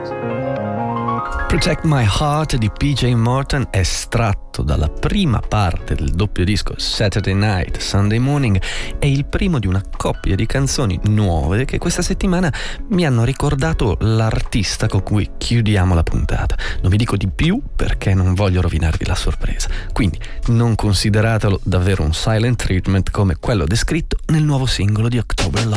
Protect My Heart di PJ Morton, estratto dalla prima parte del doppio disco Saturday Night, Sunday Morning, è il primo di una coppia di canzoni nuove che questa settimana mi hanno ricordato l'artista con cui chiudiamo la puntata. Non vi dico di più perché non voglio rovinarvi la sorpresa, quindi non consideratelo davvero un silent treatment come quello descritto nel nuovo singolo di October Love.